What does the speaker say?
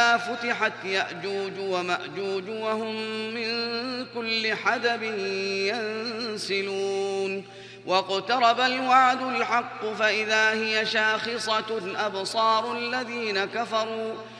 فإذا فتحت يأجوج ومأجوج وهم من كل حدب ينسلون واقترب الوعد الحق فإذا هي شاخصة أبصار الذين كفروا